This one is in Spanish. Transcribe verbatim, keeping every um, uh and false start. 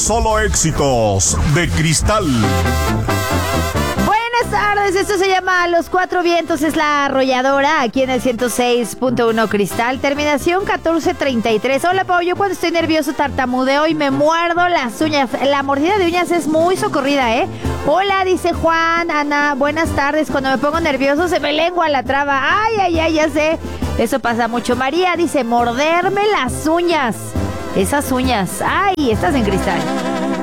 solo éxitos de Cristal. Buenas tardes, esto se llama Los Cuatro Vientos, es la arrolladora, aquí en el ciento seis punto uno Cristal, terminación catorce treinta y tres. Hola, Pau, yo cuando estoy nervioso tartamudeo y me muerdo las uñas. La mordida de uñas es muy socorrida, ¿eh? Hola, dice Juan, Ana, buenas tardes, cuando me pongo nervioso se me lengua la traba. Ay, ay, ay, ya sé, eso pasa mucho. María dice, morderme las uñas, esas uñas. Ay, estás en Cristal.